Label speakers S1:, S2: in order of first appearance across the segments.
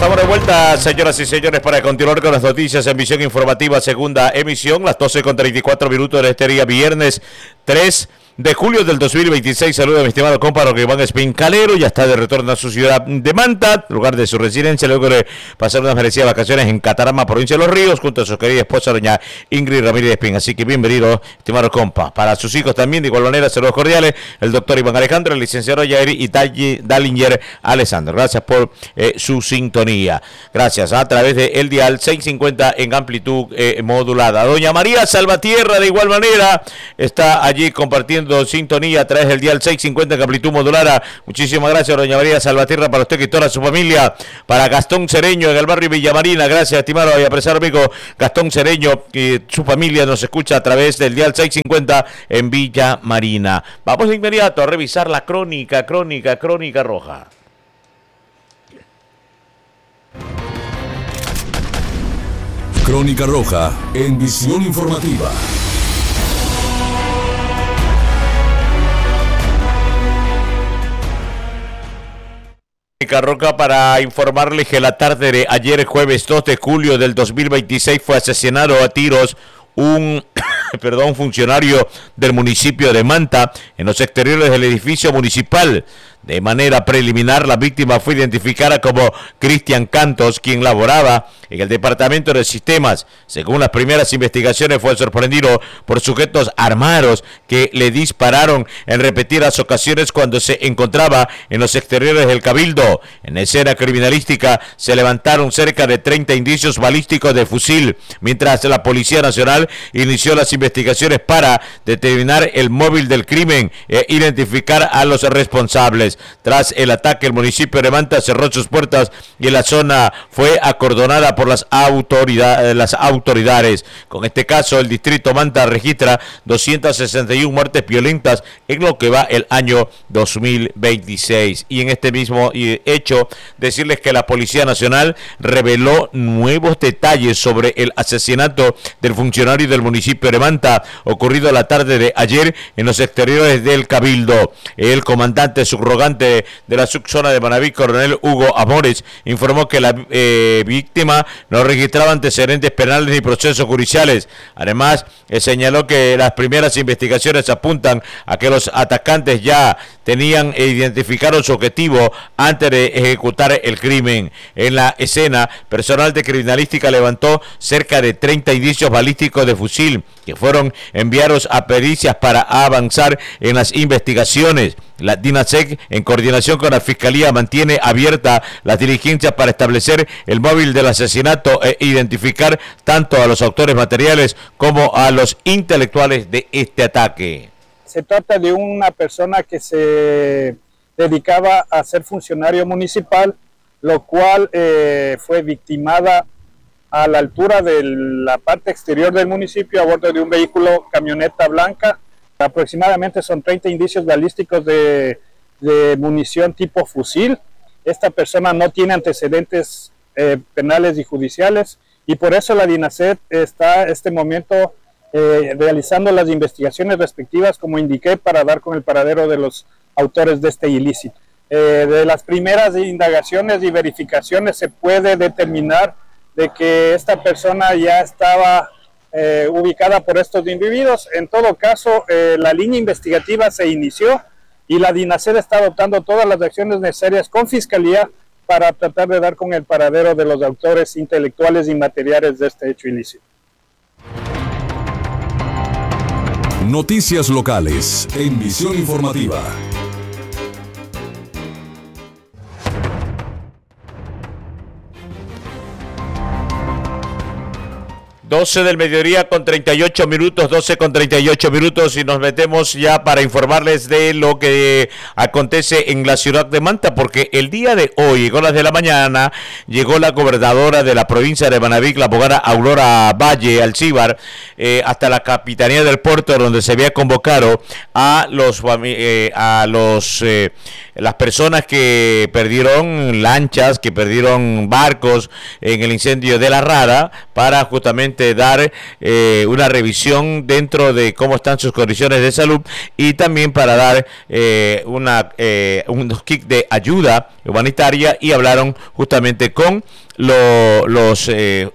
S1: Estamos de vuelta, señoras y señores, para continuar con las noticias en Visión Informativa, segunda emisión, las 12:34 de este día, viernes 3 de julio del 2026. Saludos a mi estimado compa Iván Espín Calero, ya está de retorno a su ciudad de Manta, lugar de su residencia, luego de pasar unas merecidas vacaciones en Catarama, provincia de Los Ríos, junto a su querida esposa, doña Ingrid Ramírez Espín. Así que bienvenido, estimado compa. Para sus hijos también, de igual manera, saludos cordiales, el doctor Iván Alejandro, el licenciado Jair y Dallinger Alessandro. Gracias por su sintonía. Gracias a través de el dial 650 en amplitud modulada. Doña María Salvatierra, de igual manera, está allí compartiendo sintonía a través del dial 650 en amplitud modulada. Muchísimas gracias, doña María Salvatierra, para usted y toda su familia. Para Gastón Cereño en el barrio Villamarina, gracias, estimado y apreciado amigo Gastón Cereño, que su familia nos escucha a través del dial 650 en Villa Marina. Vamos de inmediato a revisar la crónica roja.
S2: Crónica roja en Visión Informativa.
S1: Roca, para informarles que la tarde de ayer, jueves 2 de julio del 2026, fue asesinado a tiros un funcionario del municipio de Manta en los exteriores del edificio municipal. De manera preliminar, la víctima fue identificada como Cristian Cantos, quien laboraba en el departamento de sistemas. Según las primeras investigaciones, fue sorprendido por sujetos armados que le dispararon en repetidas ocasiones cuando se encontraba en los exteriores del Cabildo. En escena criminalística se levantaron cerca de 30 indicios balísticos de fusil, mientras la Policía Nacional inició las investigaciones para determinar el móvil del crimen e identificar a los responsables. Tras el ataque, el municipio de Manta cerró sus puertas y la zona fue acordonada por las autoridades. Con este caso, el distrito Manta registra 261 muertes violentas en lo que va el año 2026. Y en este mismo hecho, decirles que la Policía Nacional reveló nuevos detalles sobre el asesinato del funcionario del municipio de Manta, ocurrido la tarde de ayer en los exteriores del Cabildo. El comandante subrogante de la subzona de Manaví, coronel Hugo Amores, informó que la víctima no registraba antecedentes penales ni procesos judiciales. Además, señaló que las primeras investigaciones apuntan a que los atacantes ya tenían identificado su objetivo antes de ejecutar el crimen. En la escena, personal de criminalística levantó cerca de 30 indicios balísticos de fusil que fueron enviados a pericias para avanzar en las investigaciones. La DINASEC, en coordinación con la Fiscalía, mantiene abierta las diligencias para establecer el móvil del asesinato e identificar tanto a los autores materiales como a los intelectuales de este ataque.
S3: Se trata de una persona que se dedicaba a ser funcionario municipal, lo cual fue victimada a la altura de la parte exterior del municipio a bordo de un vehículo camioneta blanca. Aproximadamente son 30 indicios balísticos de munición tipo fusil. Esta persona no tiene antecedentes penales y judiciales, y por eso la DINASEC está en este momento realizando las investigaciones respectivas, como indiqué, para dar con el paradero de los autores de este ilícito. De las primeras indagaciones y verificaciones se puede determinar de que esta persona ya estaba ubicada por estos individuos. En todo caso, la línea investigativa se inició y la DINASEC está adoptando todas las acciones necesarias con Fiscalía para tratar de dar con el paradero de los autores intelectuales y materiales de este hecho ilícito.
S2: Noticias locales en Visión Informativa.
S1: 12 del mediodía con 38 minutos, 12 con 38 minutos, y nos metemos ya para informarles de lo que acontece en la ciudad de Manta, porque el día de hoy, con las de la mañana, llegó la gobernadora de la provincia de Manabí, la abogada Aurora Valle Alcíbar, hasta la capitanía del puerto, donde se había convocado a las personas que perdieron lanchas, que perdieron barcos en el incendio de La Rara, para justamente justamente dar una revisión dentro de cómo están sus condiciones de salud y también para dar unos kits de ayuda humanitaria, y hablaron justamente con las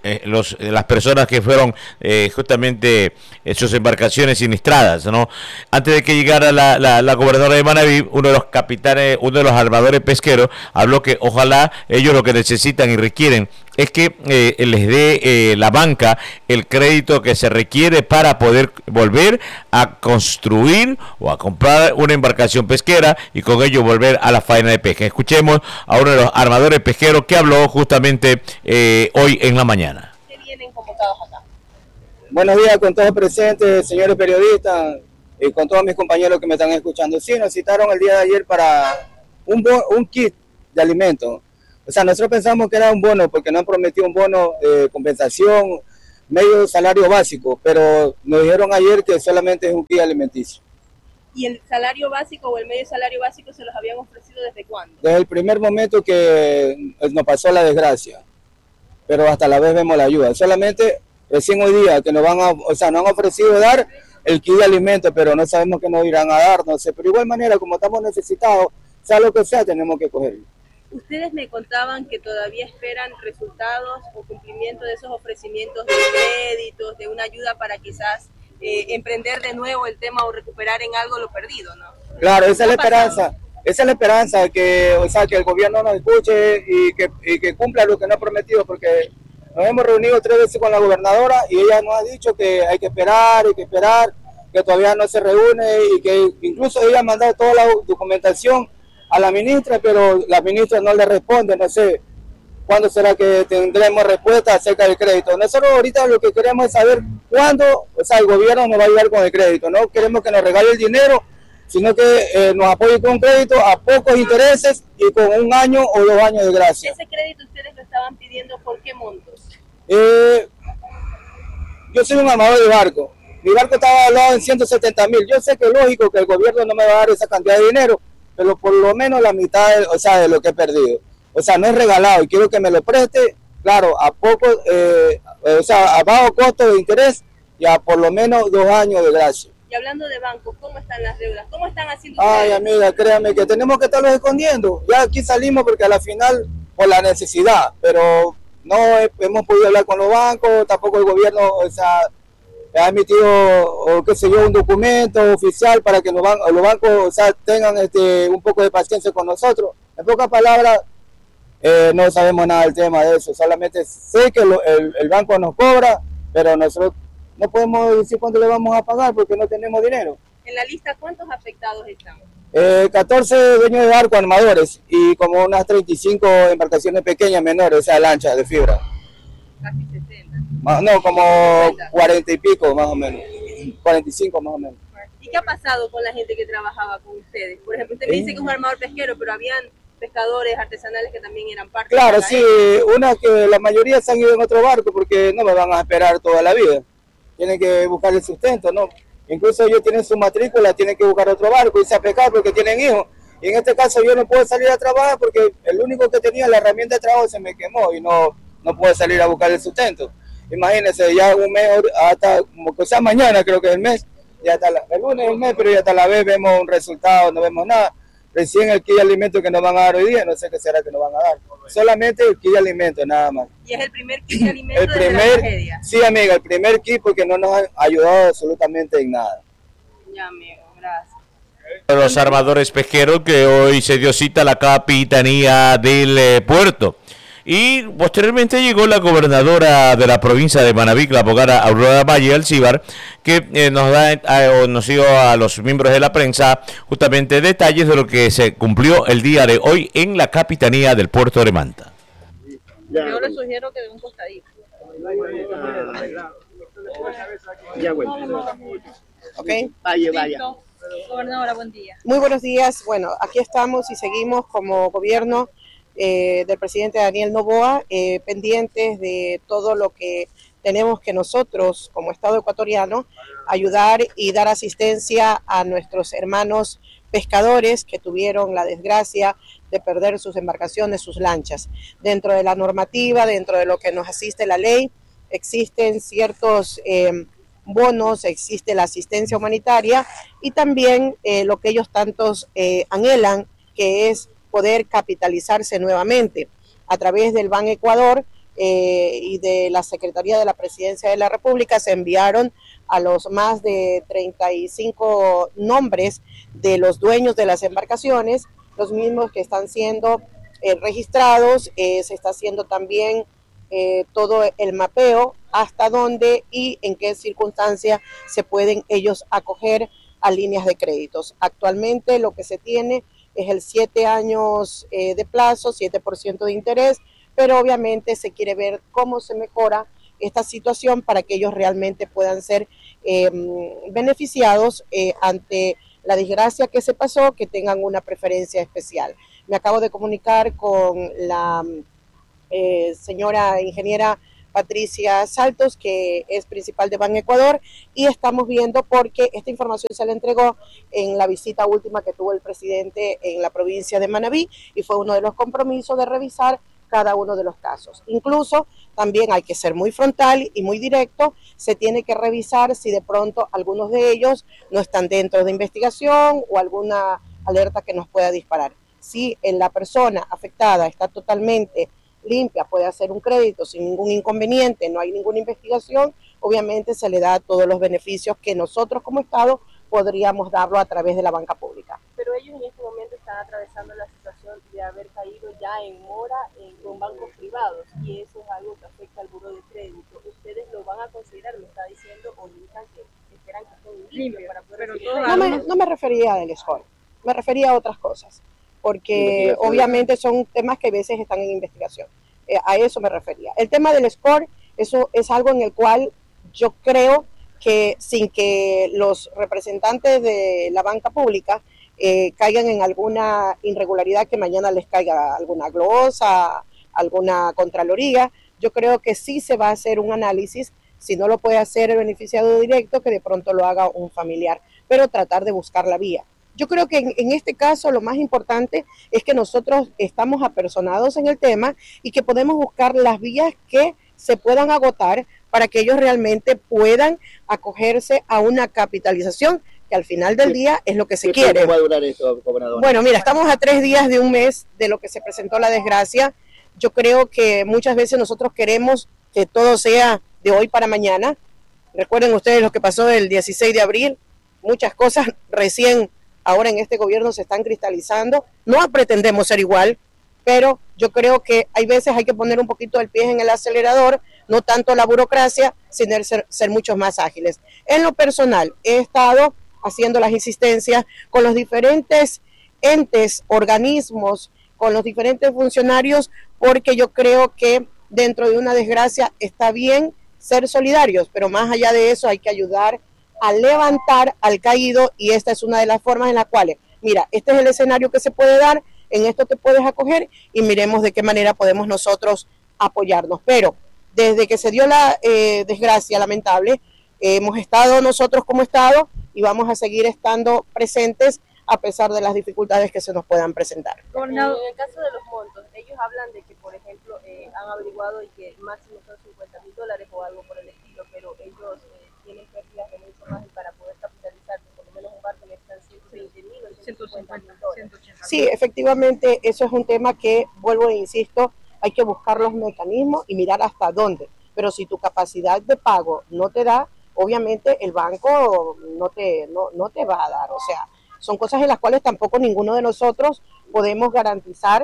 S1: personas que fueron justamente sus embarcaciones sinistradas, ¿no? Antes de que llegara la gobernadora de Manabí, uno de los capitanes, uno de los armadores pesqueros, habló que ojalá ellos lo que necesitan y requieren es que les dé la banca el crédito que se requiere para poder volver a construir o a comprar una embarcación pesquera y con ello volver a la faena de pesca. Escuchemos a uno de los armadores pesqueros que habló justamente hoy en la mañana.
S4: ¿Qué vienen convocados acá?
S5: Buenos días con todos presentes, señores periodistas, y con todos mis compañeros que me están escuchando. Sí, nos citaron el día de ayer para un kit de alimentos. O sea, nosotros pensamos que era un bono, porque nos han prometido un bono de compensación, medio salario básico, pero nos dijeron ayer que solamente es un kit alimenticio.
S4: ¿Y el salario básico o el medio salario básico se los habían ofrecido desde cuándo?
S5: Desde el primer momento que nos pasó la desgracia, pero hasta la vez vemos la ayuda. Solamente recién hoy día que nos nos han ofrecido dar el kit de alimentos, pero no sabemos qué nos irán a dar, no sé. Pero de igual manera, como estamos necesitados, sea lo que sea, tenemos que cogerlo.
S4: Ustedes me contaban que todavía esperan resultados o cumplimiento de esos ofrecimientos de créditos, de una ayuda para quizás emprender de nuevo el tema o recuperar en algo lo perdido, ¿no?
S5: Claro, esa es la esperanza. Esa es la esperanza, que el gobierno nos escuche y que cumpla lo que nos ha prometido, porque nos hemos reunido 3 veces con la gobernadora y ella nos ha dicho que hay que esperar, que todavía no se reúne, y que incluso ella ha mandado toda la documentación a la ministra, pero la ministra no le responde. No sé cuándo será que tendremos respuesta acerca del crédito. Nosotros ahorita lo que queremos es saber cuándo el gobierno nos va a ayudar con el crédito. No queremos que nos regale el dinero, sino que nos apoye con crédito a pocos intereses y con 1 año o 2 años de gracia.
S4: ¿Ese crédito ustedes lo estaban pidiendo por qué montos?
S5: Yo soy un armador de barco. Mi barco estaba valorado en 170,000. Yo sé que es lógico que el gobierno no me va a dar esa cantidad de dinero, pero por lo menos la mitad de lo que he perdido. O sea, no es regalado y quiero que me lo preste, claro, a bajo costo de interés y a por lo menos 2 años de gracia.
S4: Y hablando de bancos, ¿cómo están las deudas? ¿Cómo están haciendo ustedes?
S5: Ay, amiga, créame que tenemos que estarlos escondiendo. Ya aquí salimos porque a la final, por la necesidad, pero no hemos podido hablar con los bancos, tampoco el gobierno, ha emitido, un documento oficial para que los bancos, tengan un poco de paciencia con nosotros. En pocas palabras, no sabemos nada del tema de eso, solamente sé que el banco nos cobra, pero nosotros no podemos decir cuánto le vamos a pagar porque no tenemos dinero.
S4: En la lista, ¿cuántos afectados están?
S5: 14 dueños de barco, armadores, y como unas 35 embarcaciones pequeñas, menores, lanchas de fibra.
S4: Casi 60.
S5: No, como 40 y pico más o menos, 45 más o menos.
S4: ¿Y qué ha pasado con la gente que trabajaba con ustedes? Por ejemplo, usted me dice que es un armador pesquero, pero habían pescadores artesanales que también eran parte.
S5: Claro, sí, que la mayoría se han ido en otro barco porque no me van a esperar toda la vida. Tienen que buscar el sustento, ¿no? Incluso ellos tienen su matrícula, tienen que buscar otro barco, irse a pescar porque tienen hijos. Y en este caso yo no puedo salir a trabajar porque el único que tenía la herramienta de trabajo se me quemó y no puedo salir a buscar el sustento. Imagínense, ya un mes, hasta como que sea mañana creo que es el mes, ya hasta el lunes es el mes, pero ya hasta la vez vemos un resultado, no vemos nada. Recién el kit de alimentos que nos van a dar hoy día, no sé qué será que nos van a dar. Solamente el kit de alimentos, nada más.
S4: ¿Y es el primer kit de alimentos de la tragedia?
S5: Sí, amiga, el primer kit porque no nos ha ayudado absolutamente en nada.
S4: Ya, amigo, gracias.
S1: Los armadores pesqueros que hoy se dio cita a la capitanía del puerto. Y posteriormente llegó la gobernadora de la provincia de Manabí, la abogada Aurora Valle Alcíbar, que nos dio a los miembros de la prensa justamente detalles de lo que se cumplió el día de hoy en la capitanía del puerto de Manta.
S4: Yo le sugiero que de un costadito.
S6: Ya, bueno.
S7: Ok.
S6: Vaya.
S4: Gobernadora, buen día.
S7: Muy buenos días. Bueno, aquí estamos y seguimos como gobierno del presidente Daniel Noboa, pendientes de todo lo que tenemos que nosotros, como Estado ecuatoriano, ayudar y dar asistencia a nuestros hermanos pescadores que tuvieron la desgracia de perder sus embarcaciones, sus lanchas. Dentro de la normativa, dentro de lo que nos asiste la ley, existen ciertos bonos, existe la asistencia humanitaria y también lo que ellos tantos anhelan, que es poder capitalizarse nuevamente. A través del Ban Ecuador y de la Secretaría de la Presidencia de la República se enviaron a los más de 35 nombres de los dueños de las embarcaciones, los mismos que están siendo registrados, se está haciendo también todo el mapeo, hasta dónde y en qué circunstancias se pueden ellos acoger a líneas de créditos. Actualmente lo que se tiene es el 7 años de plazo, 7% de interés, pero obviamente se quiere ver cómo se mejora esta situación para que ellos realmente puedan ser beneficiados ante la desgracia que se pasó, que tengan una preferencia especial. Me acabo de comunicar con la señora ingeniera Patricia Saltos, que es principal de Ban Ecuador, y estamos viendo porque esta información se le entregó en la visita última que tuvo el presidente en la provincia de Manabí, y fue uno de los compromisos de revisar cada uno de los casos. Incluso también hay que ser muy frontal y muy directo, se tiene que revisar si de pronto algunos de ellos no están dentro de investigación o alguna alerta que nos pueda disparar. Si la persona afectada está totalmente limpia, puede hacer un crédito sin ningún inconveniente, no hay ninguna investigación, obviamente se le da todos los beneficios que nosotros como Estado podríamos darlo a través de la banca pública.
S4: Pero ellos en este momento están atravesando la situación de haber caído ya en mora con bancos privados, y eso es algo que afecta al buro de crédito. ¿Ustedes lo van a considerar? Me está diciendo o indican que esperan que estén limpios para poder...
S7: No me refería al score, me refería a otras cosas, porque obviamente son temas que a veces están en investigación. A eso me refería. El tema del score, eso es algo en el cual yo creo que sin que los representantes de la banca pública caigan en alguna irregularidad, que mañana les caiga alguna glosa, alguna contraloría, yo creo que sí se va a hacer un análisis, si no lo puede hacer el beneficiado directo, que de pronto lo haga un familiar, pero tratar de buscar la vía. Yo creo que en este caso lo más importante es que nosotros estamos apersonados en el tema y que podemos buscar las vías que se puedan agotar para que ellos realmente puedan acogerse a una capitalización, que al final del día es lo que se quiere.
S6: ¿Cómo va a durar esto, gobernador?
S7: Bueno, mira, estamos a 3 días de un mes de lo que se presentó la desgracia. Yo creo que muchas veces nosotros queremos que todo sea de hoy para mañana. Recuerden ustedes lo que pasó el 16 de abril, muchas cosas recién ahora en este gobierno se están cristalizando. No pretendemos ser igual, pero yo creo que hay veces hay que poner un poquito el pie en el acelerador, no tanto la burocracia, sino ser muchos más ágiles. En lo personal, he estado haciendo las insistencias con los diferentes entes, organismos, con los diferentes funcionarios, porque yo creo que dentro de una desgracia está bien ser solidarios, pero más allá de eso hay que ayudar a levantar al caído, y esta es una de las formas en las cuales, mira, este es el escenario que se puede dar, en esto te puedes acoger y miremos de qué manera podemos nosotros apoyarnos. Pero desde que se dio la desgracia lamentable, hemos estado nosotros como Estado y vamos a seguir estando presentes a pesar de las dificultades que se nos puedan presentar.
S4: En el caso de los montos, ellos hablan de que, por ejemplo, han averiguado y que el máximo son $50,000 o algo por el estilo, pero ellos tienen pérdidas de mucho más, y para poder capitalizar, por lo menos un barco necesitan $120,000 o $150,000.
S7: Sí, efectivamente, eso es un tema que, vuelvo e insisto, hay que buscar los mecanismos y mirar hasta dónde. Pero si tu capacidad de pago no te da, obviamente el banco no te va a dar. O sea, son cosas en las cuales tampoco ninguno de nosotros podemos garantizar,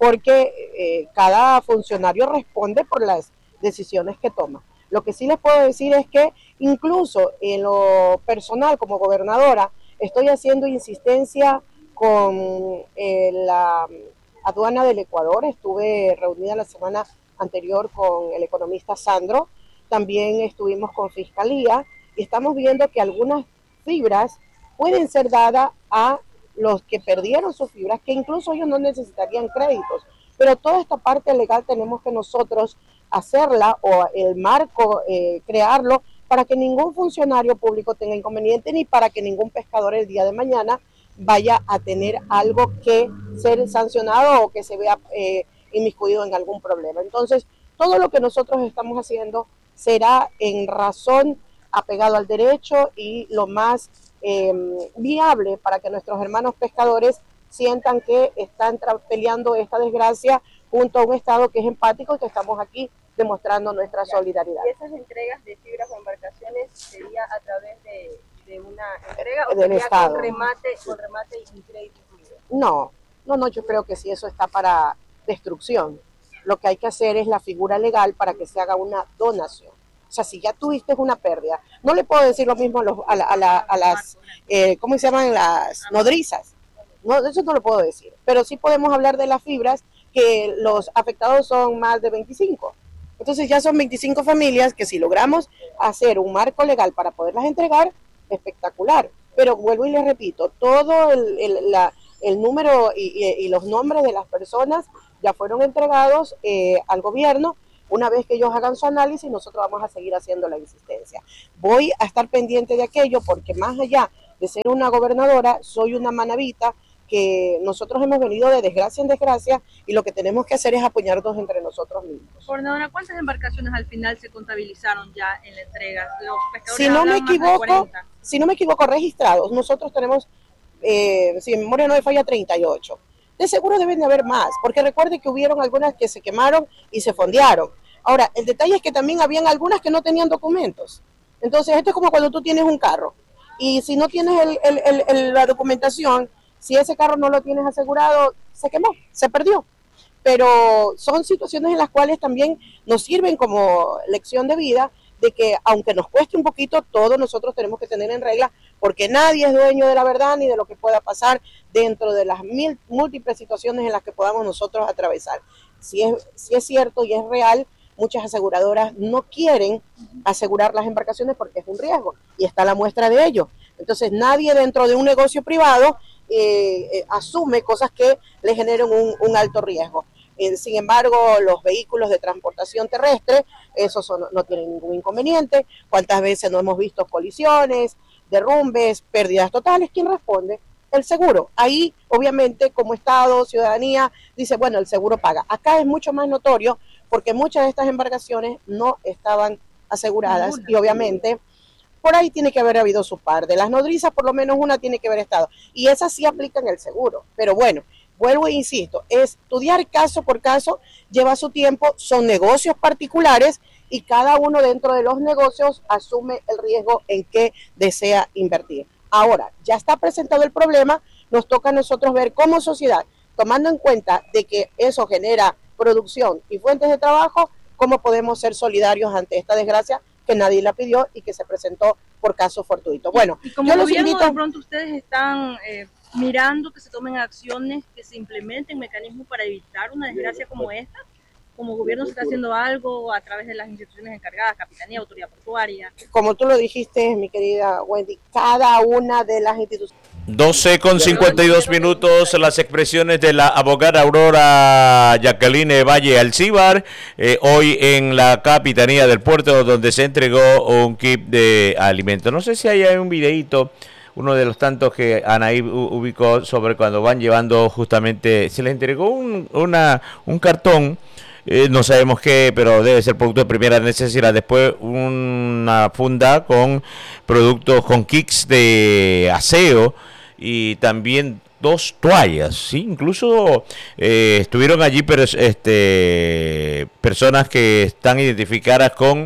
S7: porque cada funcionario responde por las decisiones que toma. Lo que sí les puedo decir es que incluso en lo personal como gobernadora estoy haciendo insistencia con la aduana del Ecuador. Estuve reunida la semana anterior con el economista Sandro, también estuvimos con Fiscalía y estamos viendo que algunas fibras pueden ser dadas a los que perdieron sus fibras, que incluso ellos no necesitarían créditos, pero toda esta parte legal tenemos que nosotros hacerla, o el marco crearlo, para que ningún funcionario público tenga inconveniente, ni para que ningún pescador el día de mañana vaya a tener algo que ser sancionado o que se vea inmiscuido en algún problema. Entonces, todo lo que nosotros estamos haciendo será en razón apegado al derecho y lo más viable para que nuestros hermanos pescadores sientan que están peleando esta desgracia junto a un Estado que es empático y que estamos aquí demostrando nuestra solidaridad.
S4: ¿Y esas entregas de fibras o embarcaciones sería a través de una entrega o
S7: del
S4: sería
S7: Estado?
S4: Con remate y crédito incluido?
S7: No, yo creo que si eso está para destrucción, lo que hay que hacer es la figura legal para que se haga una donación. O sea, si ya tuviste una pérdida, no le puedo decir lo mismo a las, ¿cómo se llaman? Las nodrizas. No, eso no lo puedo decir. Pero sí podemos hablar de las fibras, que los afectados son más de 25. Entonces ya son 25 familias que si logramos hacer un marco legal para poderlas entregar, espectacular. Pero vuelvo y les repito, todo el número y los nombres de las personas ya fueron entregados al gobierno. Una vez que ellos hagan su análisis, nosotros vamos a seguir haciendo la insistencia. Voy a estar pendiente de aquello porque más allá de ser una gobernadora, soy una manabita que nosotros hemos venido de desgracia en desgracia y lo que tenemos que hacer es apoyarnos entre nosotros mismos.
S8: Gobernadora, ¿cuántas embarcaciones al final se contabilizaron ya en la entrega? Los pescadores
S7: si no me equivoco, registrados, nosotros tenemos, si mi memoria no me falla, 38. De seguro deben de haber más, porque recuerde que hubieron algunas que se quemaron y se fondearon. Ahora, el detalle es que también habían algunas que no tenían documentos. Entonces, esto es como cuando tú tienes un carro y si no tienes la documentación, si ese carro no lo tienes asegurado, se quemó, se perdió. Pero son situaciones en las cuales también nos sirven como lección de vida, de que aunque nos cueste un poquito, todos nosotros tenemos que tener en regla, porque nadie es dueño de la verdad ni de lo que pueda pasar dentro de las múltiples situaciones en las que podamos nosotros atravesar. Si es cierto y es real, muchas aseguradoras no quieren asegurar las embarcaciones porque es un riesgo, y está la muestra de ello. Entonces nadie dentro de un negocio privado asume cosas que le generen un alto riesgo. Sin embargo, los vehículos de transportación terrestre, esos no tienen ningún inconveniente. ¿Cuántas veces no hemos visto colisiones, derrumbes, pérdidas totales? ¿Quién responde? El seguro. Ahí, obviamente, como Estado, ciudadanía, dice, bueno, el seguro paga. Acá es mucho más notorio porque muchas de estas embarcaciones no estaban aseguradas y obviamente por ahí tiene que haber habido su par. De las nodrizas, por lo menos una tiene que haber estado. Y esas sí aplican el seguro. Pero bueno, vuelvo e insisto, estudiar caso por caso lleva su tiempo, son negocios particulares y cada uno dentro de los negocios asume el riesgo en que desea invertir. Ahora, ya está presentado el problema, nos toca a nosotros ver como sociedad, tomando en cuenta de que eso genera producción y fuentes de trabajo, cómo podemos ser solidarios ante esta desgracia que nadie la pidió y que se presentó por caso fortuito. Bueno,
S8: y como gobierno de pronto ustedes están mirando que se tomen acciones, que se implementen mecanismos para evitar una desgracia como esta. Como gobierno se está haciendo algo a través de las instituciones encargadas, Capitanía, Autoridad Portuaria.
S7: Como tú lo dijiste, mi querida Wendy, cada una de las instituciones.
S1: 12:52 las expresiones de la abogada Aurora Jacqueline Valle Alcíbar, hoy en la Capitanía del Puerto, donde se entregó un kit de alimentos. No sé si hay un videíto, uno de los tantos que Anaí ubicó sobre cuando van llevando justamente, se les entregó un cartón. No sabemos qué, pero debe ser producto de primera necesidad. Después una funda con productos, con kits de aseo y también 2 toallas, ¿sí? Incluso estuvieron allí personas que están identificadas con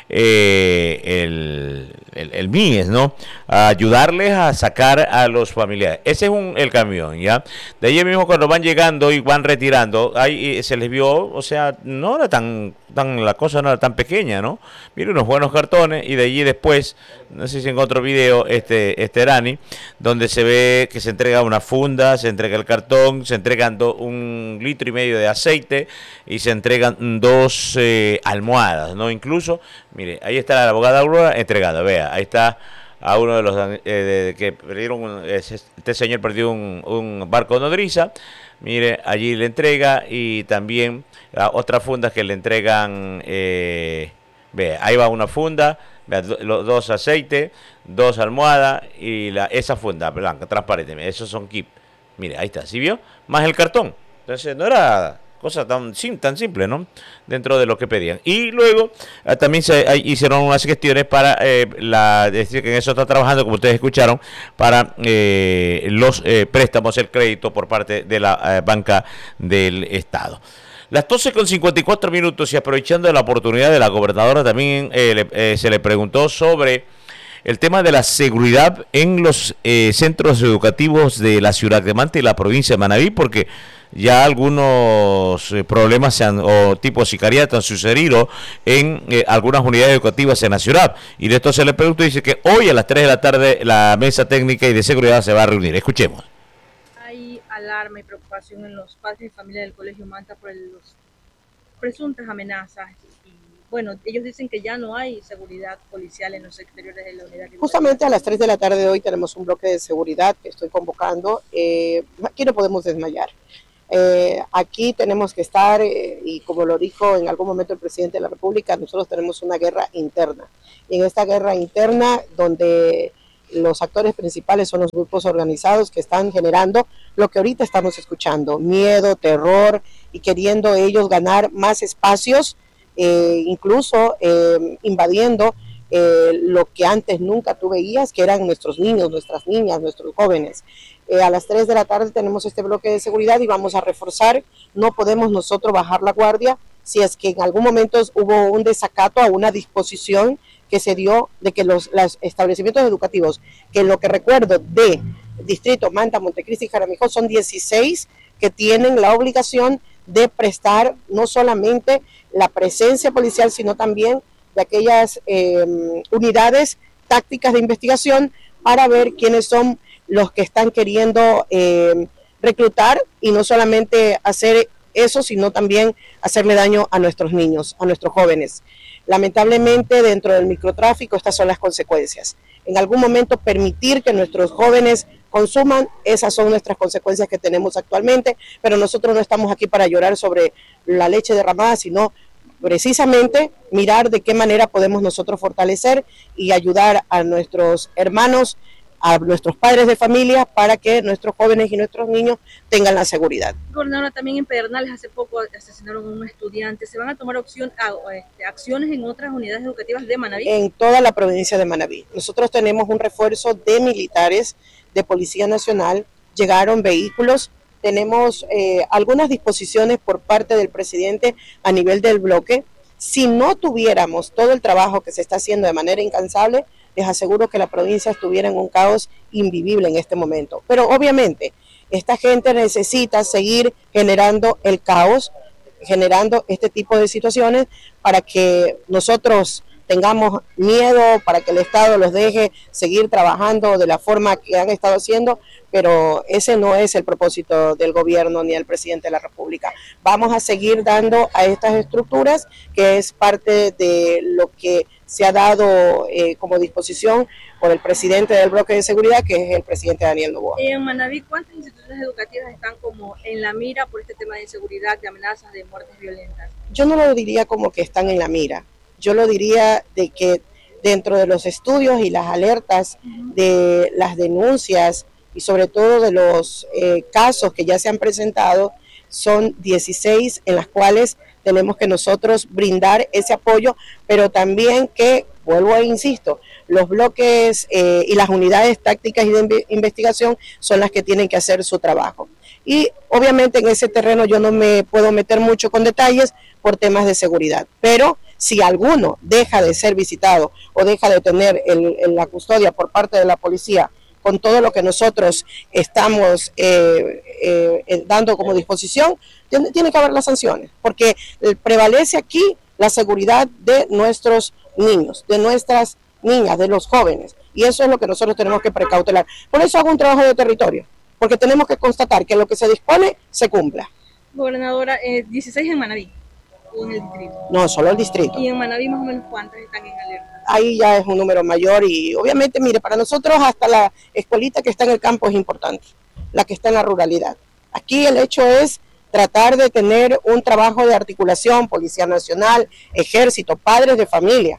S1: el MIES, ¿no? A ayudarles a sacar a los familiares. Ese es el camión, ¿ya? De ahí mismo cuando van llegando y van retirando, ahí se les vio, o sea, no era la cosa no era tan pequeña, ¿no? Mire, unos buenos cartones y de allí después, no sé si en otro video, Rani, donde se ve que se entrega una funda, se entrega el cartón, se entregan 1,5 litros de aceite y se entregan 2 almohadas, ¿no? Incluso, mire, ahí está la abogada Aurora entregada, vea, ahí está a uno de los que perdieron, este señor perdió un barco nodriza, mire, allí le entrega y también otras fundas que le entregan, vea, ahí va una funda, vea, los 2 aceites, 2 almohadas y esa funda blanca, transparente, esos son kits, mire, ahí está, ¿sí vio? Más el cartón, entonces no era Cosa tan simple, ¿no? Dentro de lo que pedían. Y luego también hicieron unas gestiones para decir que en eso está trabajando, como ustedes escucharon, para los préstamos, el crédito por parte de la banca del Estado. Las 12:54 y aprovechando la oportunidad de la gobernadora, también se le preguntó sobre el tema de la seguridad en los centros educativos de la ciudad de Manta y la provincia de Manabí, porque ya algunos problemas o tipo sicariato han sucedido en algunas unidades educativas en la ciudad. Y de esto se le preguntó y dice que hoy a las 3 de la tarde la mesa técnica y de seguridad se va a reunir. Escuchemos.
S8: Hay alarma y preocupación en los padres de familia del Colegio Manta por las presuntas amenazas. Y bueno, ellos dicen que ya no hay seguridad policial en los exteriores de la unidad.
S7: Justamente a las 3 de la tarde de hoy tenemos un bloque de seguridad que estoy convocando. Aquí no podemos desmayar. Aquí tenemos que estar, y como lo dijo en algún momento el presidente de la República, nosotros tenemos una guerra interna. Y en esta guerra interna, donde los actores principales son los grupos organizados que están generando lo que ahorita estamos escuchando, miedo, terror, y queriendo ellos ganar más espacios, incluso invadiendo lo que antes nunca tú veías, que eran nuestros niños, nuestras niñas, nuestros jóvenes. A las 3 de la tarde tenemos este bloque de seguridad y vamos a reforzar. No podemos nosotros bajar la guardia si es que en algún momento hubo un desacato a una disposición que se dio de que los establecimientos educativos, que lo que recuerdo de Distrito Manta, Montecristi y Jaramillo son 16 que tienen la obligación de prestar no solamente la presencia policial, sino también de aquellas unidades tácticas de investigación para ver quiénes son los que están queriendo reclutar, y no solamente hacer eso, sino también hacerle daño a nuestros niños, a nuestros jóvenes. Lamentablemente, dentro del microtráfico, estas son las consecuencias. En algún momento permitir que nuestros jóvenes consuman, esas son nuestras consecuencias que tenemos actualmente, pero nosotros no estamos aquí para llorar sobre la leche derramada, sino precisamente mirar de qué manera podemos nosotros fortalecer y ayudar a nuestros hermanos, a nuestros padres de familia, para que nuestros jóvenes y nuestros niños tengan la seguridad.
S8: Gobernadora, también en Pedernales hace poco asesinaron a un estudiante. ¿Se van a tomar acciones en otras unidades educativas de Manabí?
S7: En toda la provincia de Manabí. Nosotros tenemos un refuerzo de militares, de Policía Nacional, llegaron vehículos, tenemos algunas disposiciones por parte del presidente a nivel del bloque. Si no tuviéramos todo el trabajo que se está haciendo de manera incansable, les aseguro que la provincia estuviera en un caos invivible en este momento. Pero obviamente esta gente necesita seguir generando el caos, generando este tipo de situaciones para que nosotros tengamos miedo, para que el Estado los deje seguir trabajando de la forma que han estado haciendo, pero ese no es el propósito del gobierno ni del presidente de la República. Vamos a seguir dando a estas estructuras, que es parte de lo que se ha dado como disposición por el presidente del bloque de seguridad, que es el presidente Daniel Noboa.
S8: En Manabí, ¿cuántas instituciones educativas están como en la mira por este tema de inseguridad, de amenazas, de muertes violentas?
S7: Yo no lo diría como que están en la mira. Yo lo diría de que dentro de los estudios y las alertas de las denuncias y sobre todo de los casos que ya se han presentado, son 16 en las cuales tenemos que nosotros brindar ese apoyo, pero también que, vuelvo e insisto, los bloques y las unidades tácticas y de investigación son las que tienen que hacer su trabajo. Y obviamente en ese terreno yo no me puedo meter mucho con detalles por temas de seguridad, pero si alguno deja de ser visitado o deja de tener la custodia por parte de la policía, con todo lo que nosotros estamos dando como disposición, tiene que haber las sanciones, porque prevalece aquí la seguridad de nuestros niños, de nuestras niñas, de los jóvenes, y eso es lo que nosotros tenemos que precautelar. Por eso hago un trabajo de territorio, porque tenemos que constatar que lo que se dispone se cumpla.
S8: Gobernadora, 16 en Manabí, o en el distrito.
S7: No, solo el distrito.
S8: ¿Y en Manabí más o menos cuántas están en alerta?
S7: Ahí ya es un número mayor y obviamente, mire, para nosotros hasta la escuelita que está en el campo es importante, la que está en la ruralidad. Aquí el hecho es tratar de tener un trabajo de articulación, Policía Nacional, Ejército, padres de familia,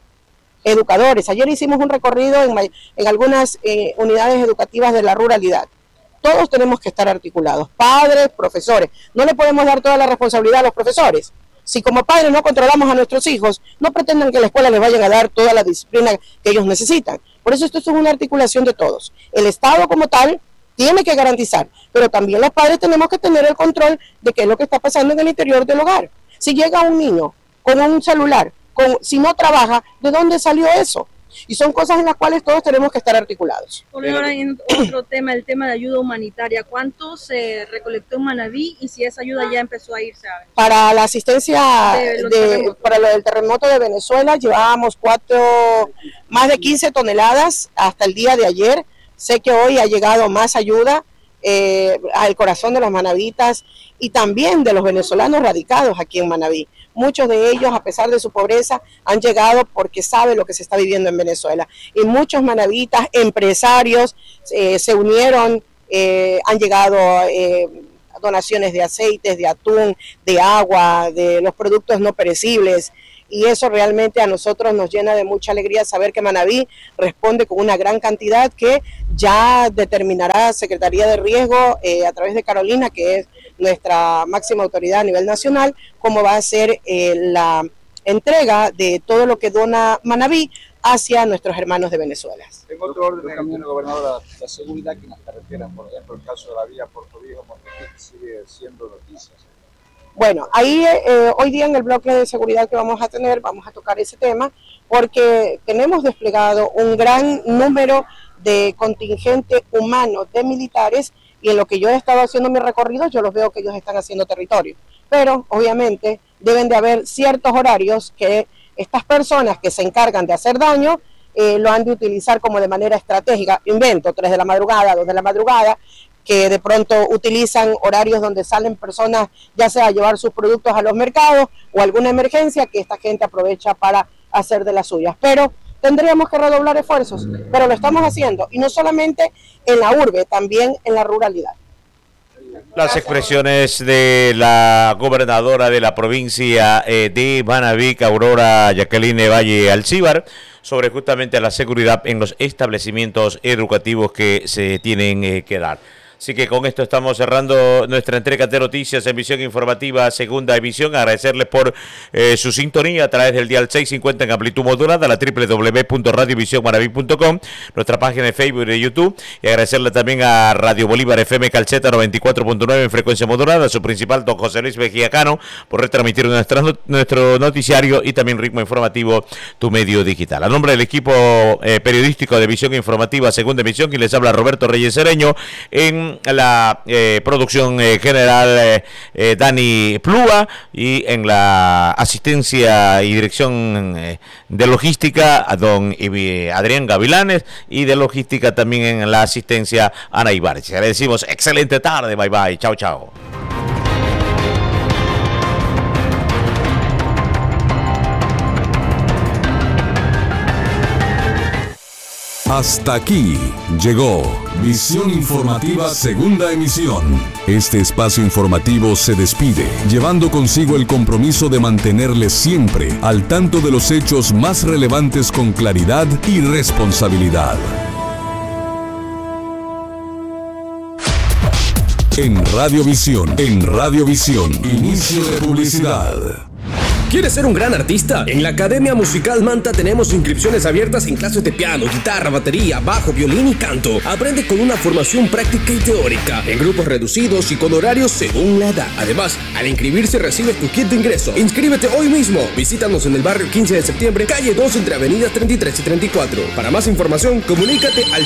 S7: educadores. Ayer hicimos un recorrido en algunas unidades educativas de la ruralidad todos tenemos que estar articulados, padres, profesores. No le podemos dar toda la responsabilidad a los profesores. Si como padres no controlamos a nuestros hijos, no pretendan que la escuela les vaya a dar toda la disciplina que ellos necesitan. Por eso esto es una articulación de todos. El Estado como tal tiene que garantizar, pero también los padres tenemos que tener el control de qué es lo que está pasando en el interior del hogar. Si llega un niño con un celular, si no trabaja, ¿de dónde salió eso? Y son cosas en las cuales todos tenemos que estar articulados.
S8: Ahora en otro tema, el tema de ayuda humanitaria. ¿Cuánto se recolectó en Manabí y si esa ayuda ya empezó a irse?
S7: Para la asistencia para lo del terremoto de Venezuela llevábamos más de 15 toneladas hasta el día de ayer. Sé que hoy ha llegado más ayuda al corazón de las manavitas y también de los venezolanos radicados aquí en Manabí. Muchos de ellos, a pesar de su pobreza, han llegado porque saben lo que se está viviendo en Venezuela. Y muchos manavitas, empresarios, se unieron, han llegado donaciones de aceites, de atún, de agua, de los productos no perecibles. Y eso realmente a nosotros nos llena de mucha alegría saber que Manabí responde con una gran cantidad que ya determinará Secretaría de Riesgo a través de Carolina, que es nuestra máxima autoridad a nivel nacional, cómo va a ser la entrega de todo lo que dona Manabí hacia nuestros hermanos de Venezuela.
S9: En otro orden, señor gobernador, la seguridad que en las carreteras, por ejemplo, el caso de la vía Puerto Viejo-Montecristi sigue siendo noticia.
S7: Bueno, ahí hoy día en el bloque de seguridad que vamos a tener, vamos a tocar ese tema, porque tenemos desplegado un gran número de contingente humano de militares y en lo que yo he estado haciendo mi recorrido, yo los veo que ellos están haciendo territorio. Pero obviamente deben de haber ciertos horarios que estas personas que se encargan de hacer daño lo han de utilizar como de manera estratégica. Invento, 3 de la madrugada, 2 de la madrugada, que de pronto utilizan horarios donde salen personas ya sea a llevar sus productos a los mercados o alguna emergencia que esta gente aprovecha para hacer de las suyas. Pero tendríamos que redoblar esfuerzos, pero lo estamos haciendo, y no solamente en la urbe, también en la ruralidad.
S1: Las expresiones de la gobernadora de la provincia de Manabí, Aurora Jacqueline Valle Alcíbar, sobre justamente la seguridad en los establecimientos educativos que se tienen que dar. Así que con esto estamos cerrando nuestra entrega de noticias en Visión Informativa, segunda emisión. Agradecerles por su sintonía a través del dial 650 en amplitud modulada, la www.radiovisionmanaví.com, nuestra página de Facebook y de YouTube. Y agradecerle también a Radio Bolívar FM Calceta 94.9 en frecuencia modulada, a su principal, don José Luis Mejía Cano, por retransmitir nuestro noticiario y también Ritmo Informativo, tu medio digital. A nombre del equipo periodístico de Visión Informativa, segunda emisión, quien les habla Roberto Reyes Cereño, en la producción general Dani Plúa, y en la asistencia y dirección de logística a don Adrián Gavilanes, y de logística también en la asistencia Ana Ibarchi. Le decimos excelente tarde, bye bye, chao chao.
S2: Hasta aquí llegó Visión Informativa Segunda Emisión. Este espacio informativo se despide, llevando consigo el compromiso de mantenerles siempre al tanto de los hechos más relevantes con claridad y responsabilidad. En Radiovisión, inicio de publicidad.
S10: ¿Quieres ser un gran artista? En la Academia Musical Manta tenemos inscripciones abiertas en clases de piano, guitarra, batería, bajo, violín y canto. Aprende con una formación práctica y teórica, en grupos reducidos y con horarios según la edad. Además, al inscribirse recibes tu kit de ingreso. Inscríbete hoy mismo. Visítanos en el barrio 15 de septiembre, calle 2, entre avenidas 33 y 34. Para más información, comunícate al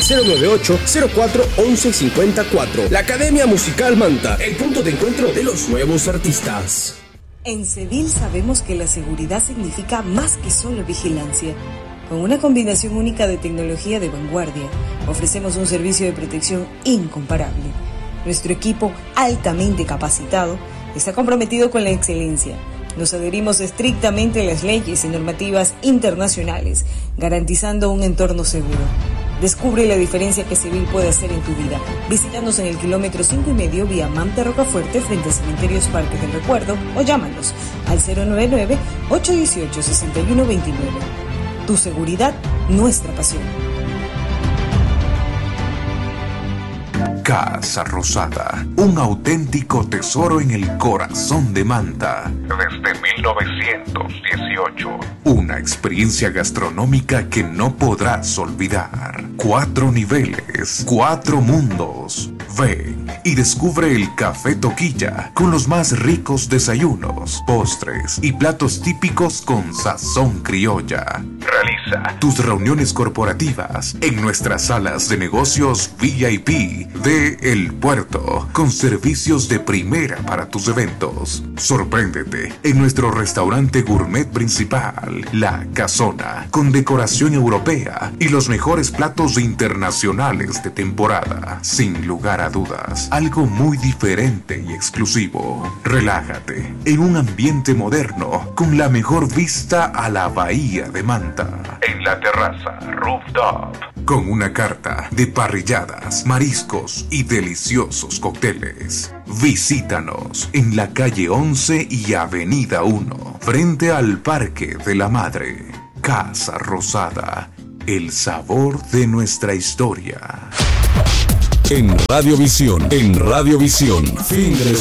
S10: 098-04-1154. La Academia Musical Manta, el punto de encuentro de los nuevos artistas.
S11: En Cedil sabemos que la seguridad significa más que solo vigilancia. Con una combinación única de tecnología de vanguardia, ofrecemos un servicio de protección incomparable. Nuestro equipo, altamente capacitado, está comprometido con la excelencia. Nos adherimos estrictamente a las leyes y normativas internacionales, garantizando un entorno seguro. Descubre la diferencia que Cedil puede hacer en tu vida. Visítanos en el kilómetro 5,5 vía Manta Rocafuerte frente a Cementerios Parques del Recuerdo o llámanos al 099-818-6129. Tu seguridad, nuestra pasión.
S12: Casa Rosada, un auténtico tesoro en el corazón de Manta. Desde 1918. Una experiencia gastronómica que no podrás olvidar. 4 niveles, 4 mundos. Ven y descubre el Café Toquilla con los más ricos desayunos, postres y platos típicos con sazón criolla. Realiza tus reuniones corporativas en nuestras salas de negocios VIP de El Puerto, con servicios de primera para tus eventos. Sorpréndete en nuestro restaurante gourmet principal, La Casona, con decoración europea y los mejores platos internacionales de temporada. Sin lugar a dudas, algo muy diferente y exclusivo. Relájate en un ambiente moderno con la mejor vista a la bahía de Manta. En la terraza Rooftop, con una carta de parrilladas, mariscos y deliciosos cócteles. Visítanos en la calle 11 y avenida 1, frente al Parque de la Madre. Casa Rosada, el sabor de nuestra historia.
S2: En Radiovisión, fin de